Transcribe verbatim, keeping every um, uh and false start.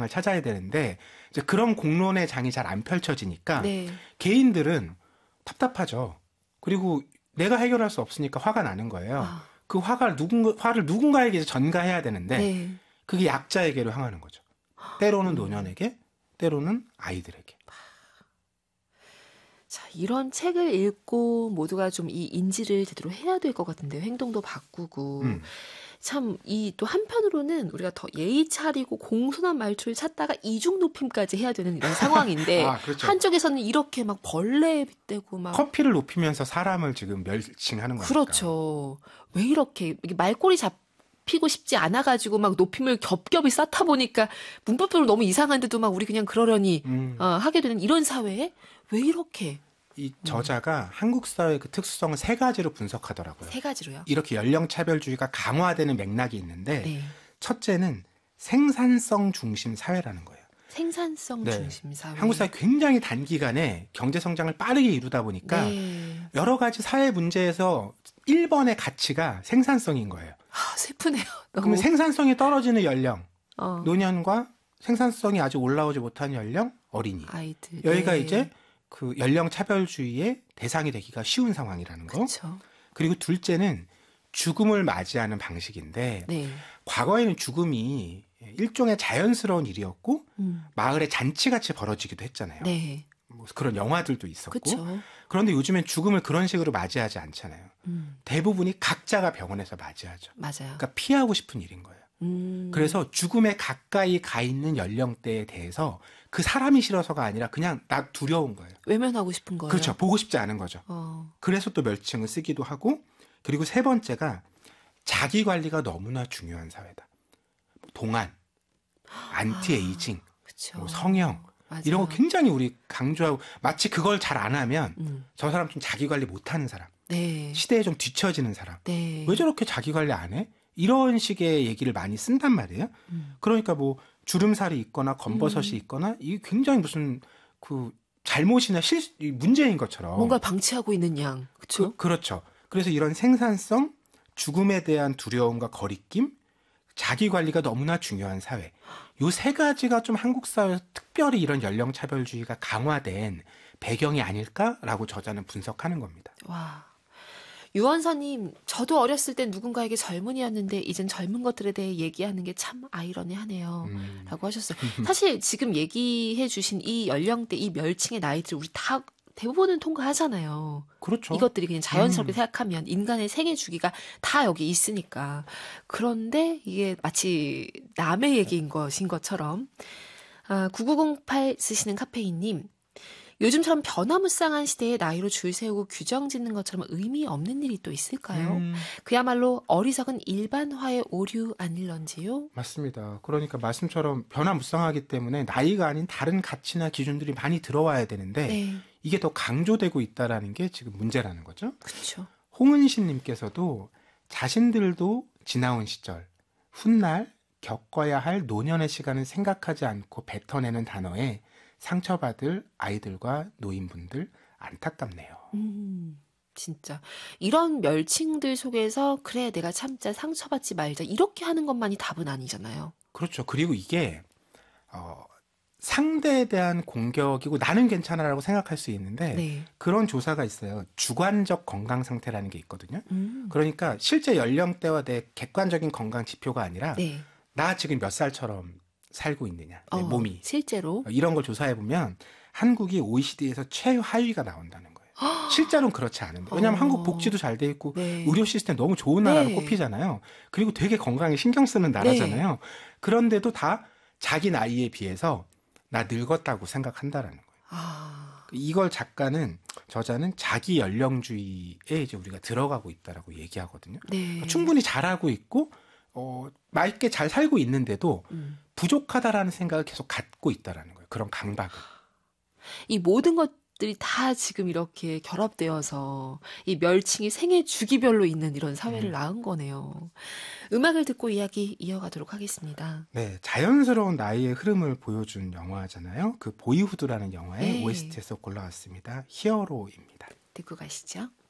방향을 찾아야 되는데 이제 그런 공론의 장이 잘 안 펼쳐지니까 네. 개인들은 답답하죠. 그리고 내가 해결할 수 없으니까 화가 나는 거예요. 아. 그 화가 누군가, 화를 누군가에게 전가해야 되는데 네. 그게 약자에게로 향하는 거죠. 때로는 음. 노년에게, 때로는 아이들에게. 자, 이런 책을 읽고 모두가 좀 이 인지를 제대로 해야 될 것 같은데요. 행동도 바꾸고. 음. 참, 이 또 한편으로는 우리가 더 예의 차리고 공손한 말투를 찾다가 이중 높임까지 해야 되는 이런 상황인데 아, 그렇죠. 한쪽에서는 이렇게 막 벌레에 빗대고 막 커피를 높이면서 사람을 지금 멸칭하는 거니까. 그렇죠. 왜 이렇게 이게 말꼬리 잡히고 싶지 않아가지고 막 높임을 겹겹이 쌓다 보니까 문법적으로 너무 이상한데도 막 우리 그냥 그러려니 음. 어, 하게 되는 이런 사회에 왜 이렇게 이 저자가 음. 한국 사회의 그 특수성을 세 가지로 분석하더라고요. 세 가지로요? 이렇게 연령차별주의가 강화되는 맥락이 있는데 네. 첫째는 생산성 중심 사회라는 거예요. 생산성 네. 중심 사회. 한국 사회 굉장히 단기간에 경제 성장을 빠르게 이루다 보니까 네. 여러 가지 사회 문제에서 일 번의 가치가 생산성인 거예요. 아, 슬프네요. 너무. 그러면 생산성이 떨어지는 연령, 어. 노년과 생산성이 아직 올라오지 못한 연령, 어린이. 아이들. 여기가 네. 이제 그 연령 차별주의의 대상이 되기가 쉬운 상황이라는 거. 그렇죠. 그리고 둘째는 죽음을 맞이하는 방식인데 네. 과거에는 죽음이 일종의 자연스러운 일이었고 음. 마을에 잔치같이 벌어지기도 했잖아요. 네. 뭐 그런 영화들도 있었고. 그렇죠. 그런데 요즘엔 죽음을 그런 식으로 맞이하지 않잖아요. 음. 대부분이 각자가 병원에서 맞이하죠. 맞아요. 그러니까 피하고 싶은 일인 거예요. 음. 그래서 죽음에 가까이 가 있는 연령대에 대해서 그 사람이 싫어서가 아니라 그냥 나 두려운 거예요. 외면하고 싶은 거예요. 그렇죠. 보고 싶지 않은 거죠. 어. 그래서 또 멸칭을 쓰기도 하고 그리고 세 번째가 자기 관리가 너무나 중요한 사회다. 동안, 안티에이징, 그쵸. 뭐 성형 맞아요. 이런 거 굉장히 우리 강조하고 마치 그걸 잘 안 하면 음. 저 사람 좀 자기 관리 못하는 사람, 네. 시대에 좀 뒤처지는 사람. 네. 왜 저렇게 자기 관리 안 해? 이런 식의 얘기를 많이 쓴단 말이에요. 음. 그러니까 뭐 주름살이 있거나 검버섯이 음. 있거나 이게 굉장히 무슨 그 잘못이나 실 문제인 것처럼 뭔가 방치하고 있는 양. 그렇죠? 그, 그렇죠. 그래서 이런 생산성, 죽음에 대한 두려움과 거리낌, 자기 관리가 너무나 중요한 사회. 요 세 가지가 좀 한국 사회에서 특별히 이런 연령 차별주의가 강화된 배경이 아닐까라고 저자는 분석하는 겁니다. 와. 유원서님, 저도 어렸을 땐 누군가에게 젊은이였는데 이젠 젊은 것들에 대해 얘기하는 게 참 아이러니하네요. 음. 라고 하셨어요. 사실 지금 얘기해 주신 이 연령대, 이 멸칭의 나이들 우리 다 대부분은 통과하잖아요. 그렇죠. 이것들이 그냥 자연스럽게 음. 생각하면 인간의 생애 주기가 다 여기 있으니까. 그런데 이게 마치 남의 얘기인 것인 것처럼. 아, 구구공팔 쓰시는 카페인님. 요즘처럼 변화무쌍한 시대에 나이로 줄 세우고 규정 짓는 것처럼 의미 없는 일이 또 있을까요? 음. 그야말로 어리석은 일반화의 오류 아닐런지요? 맞습니다. 그러니까 말씀처럼 변화무쌍하기 때문에 나이가 아닌 다른 가치나 기준들이 많이 들어와야 되는데 네. 이게 더 강조되고 있다라는 게 지금 문제라는 거죠. 그렇죠. 홍은신님께서도 자신들도 지나온 시절, 훗날 겪어야 할 노년의 시간을 생각하지 않고 뱉어내는 단어에 상처받을 아이들과 노인분들 안타깝네요. 음, 진짜. 이런 멸칭들 속에서 그래 내가 참자 상처받지 말자 이렇게 하는 것만이 답은 아니잖아요. 그렇죠. 그리고 이게 어, 상대에 대한 공격이고 나는 괜찮아라고 생각할 수 있는데 네. 그런 조사가 있어요. 주관적 건강 상태라는 게 있거든요. 음. 그러니까 실제 연령대와 내 객관적인 건강 지표가 아니라 네. 나 지금 몇 살처럼 살고 있느냐, 내 어, 몸이. 실제로 이런 걸 조사해 보면 한국이 오이시디에서 최하위가 나온다는 거예요. 실제로는 그렇지 않은데. 왜냐하면 어. 한국 복지도 잘 돼 있고 네. 의료 시스템 너무 좋은 나라로 네. 꼽히잖아요. 그리고 되게 건강에 신경 쓰는 나라잖아요. 네. 그런데도 다 자기 나이에 비해서 나 늙었다고 생각한다라는 거예요. 아. 이걸 작가는 저자는 자기 연령주의에 이제 우리가 들어가고 있다라고 얘기하거든요. 네. 충분히 잘하고 있고 어, 맛있게 잘 살고 있는데도 음. 부족하다라는 생각을 계속 갖고 있다라는 거예요. 그런 강박을. 이 모든 것들이 다 지금 이렇게 결합되어서 이 멸칭이 생애 주기별로 있는 이런 사회를 음. 낳은 거네요. 음악을 듣고 이야기 이어가도록 하겠습니다. 네, 자연스러운 나이의 흐름을 보여준 영화잖아요. 그 보이후드라는 영화의 네. 오에스티에서 골라왔습니다. 히어로입니다. 듣고 가시죠.